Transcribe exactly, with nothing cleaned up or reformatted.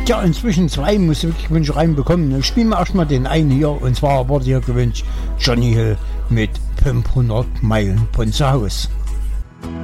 ja inzwischen zwei Musikwünsche reinbekommen. Ich spiele mir erstmal den einen hier, und zwar wurde hier gewünscht Johnny Hill mit fünfhundert Meilen von zu Hause.